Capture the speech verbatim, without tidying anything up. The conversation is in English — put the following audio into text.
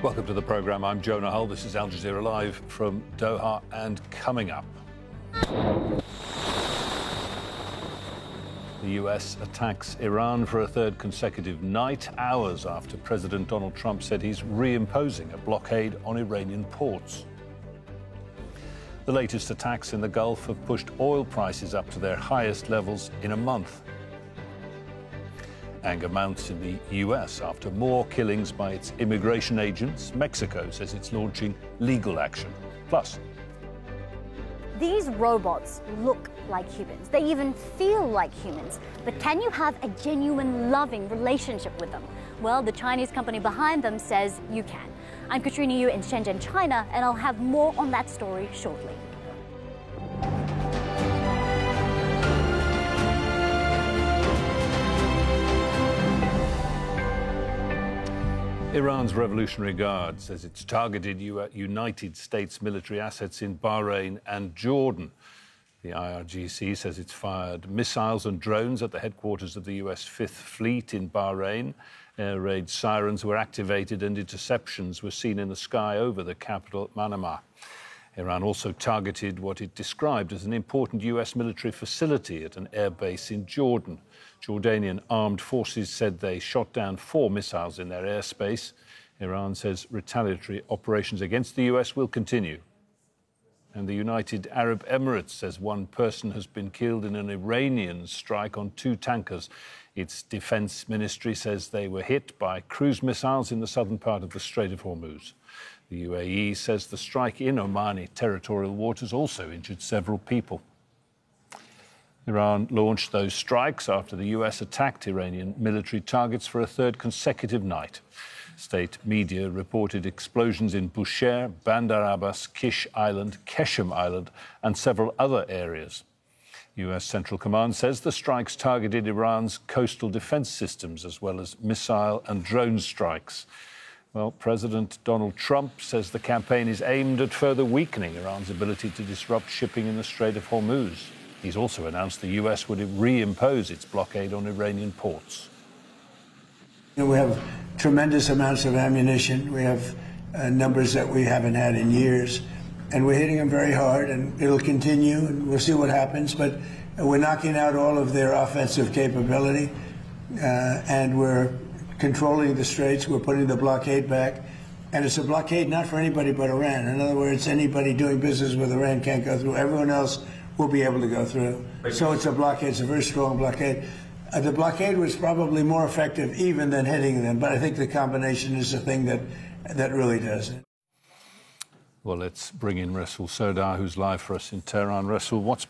Welcome to the programme. I'm Jonah Hull. This is Al Jazeera Live from Doha, and coming up, the U S attacks Iran for a third consecutive night, hours after President Donald Trump said he's reimposing a blockade on Iranian ports. The latest attacks in the Gulf have pushed oil prices up to their highest levels in a month. Anger mounts in the U S after more killings by its immigration agents. Mexico says it's launching legal action. Plus, these robots look like humans. They even feel like humans. But can you have a genuine, loving relationship with them? Well, the Chinese company behind them says you can. I'm Katrina Yu in Shenzhen, China, and I'll have more on that story shortly. Iran's Revolutionary Guard says it's targeted U- United States military assets in Bahrain and Jordan. The I R G C says it's fired missiles and drones at the headquarters of the U S Fifth Fleet in Bahrain. Air raid sirens were activated and interceptions were seen in the sky over the capital, Manama. Iran also targeted what it described as an important U S military facility at an airbase in Jordan. Jordanian armed forces said they shot down four missiles in their airspace. Iran says retaliatory operations against the U S will continue. And the United Arab Emirates says one person has been killed in an Iranian strike on two tankers. Its defense ministry says they were hit by cruise missiles in the southern part of the Strait of Hormuz. The U A E says the strike in Omani territorial waters also injured several people. Iran launched those strikes after the U S attacked Iranian military targets for a third consecutive night. State media reported explosions in Bushehr, Bandar Abbas, Kish Island, Keshem Island, and several other areas. U S Central Command says the strikes targeted Iran's coastal defense systems as well as missile and drone strikes. Well, President Donald Trump says the campaign is aimed at further weakening Iran's ability to disrupt shipping in the Strait of Hormuz. He's also announced the U S would reimpose its blockade on Iranian ports. You know, we have tremendous amounts of ammunition. We have uh, numbers that we haven't had in years. And we're hitting them very hard, and it'll continue, and we'll see what happens. But we're knocking out all of their offensive capability, uh, and we're controlling the straits. We're putting the blockade back. And it's a blockade not for anybody but Iran. In other words, anybody doing business with Iran can't go through. Everyone else will be able to go through. So it's a blockade. It's a very strong blockade. Uh, the blockade was probably more effective even than hitting them, but I think the combination is the thing that that really does it. Well, let's bring in Rasul Sodar, who's live for us in Tehran. Rasul, what's